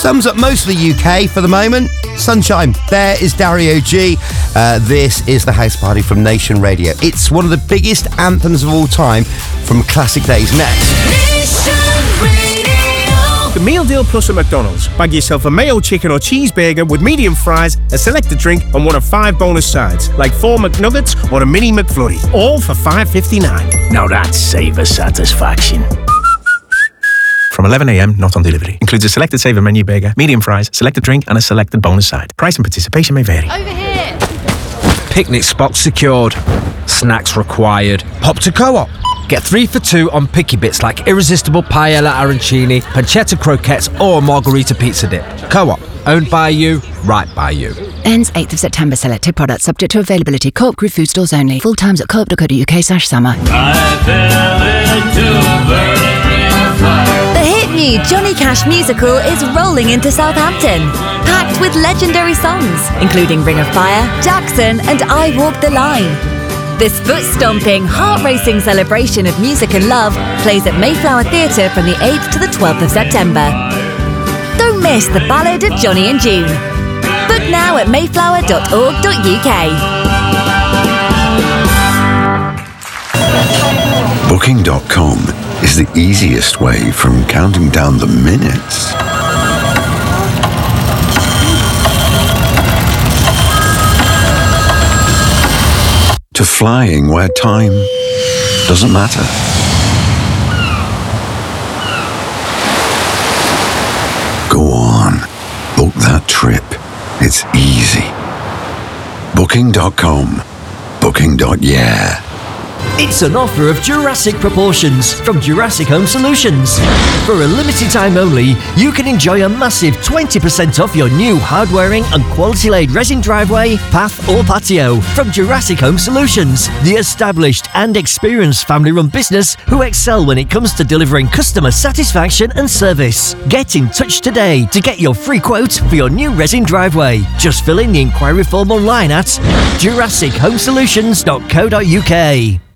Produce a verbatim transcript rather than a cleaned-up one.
Sums up most of the U K for the moment. Sunshine. There is Dario G. Uh, this is the House Party from Nation Radio. It's one of the biggest anthems of all time from Classic Days. Next. The Meal Deal Plus at McDonald's. Bag yourself a mayo chicken or cheeseburger with medium fries, a selected drink and one of five bonus sides, like four McNuggets or a mini McFlurry, all for five fifty-nine. Now that's savour satisfaction. From eleven a m, not on delivery. Includes a selected saver menu burger, medium fries, selected drink and a selected bonus side. Price and participation may vary. Over here. Picnic spot secured. Snacks required. Hop to Co-op. Get three for two on picky bits like irresistible paella arancini, pancetta croquettes or margarita pizza dip. Co-op. Owned by you, right by you. Ends eighth of September. Selected products subject to availability. Co-op Group food stores only. Full times at co-op dot co dot uk slash summer. The hit new Johnny Cash musical is rolling into Southampton. Packed with legendary songs, including Ring of Fire, Jackson and I Walk the Line. This foot-stomping, heart-racing celebration of music and love plays at Mayflower Theatre from the eighth to the twelfth of September. Don't miss the Ballad of Johnny and June. Book now at mayflower dot org dot uk. Booking dot com is the easiest way from counting down the minutes to flying where time doesn't matter. Go on, book that trip. It's easy. Booking dot com. Booking. Yeah. It's an offer of Jurassic proportions from Jurassic Home Solutions. For a limited time only, you can enjoy a massive twenty percent off your new hard-wearing and quality-laid resin driveway, path or patio from Jurassic Home Solutions, the established and experienced family-run business who excel when it comes to delivering customer satisfaction and service. Get in touch today to get your free quote for your new resin driveway. Just fill in the inquiry form online at jurassic home solutions dot co dot uk.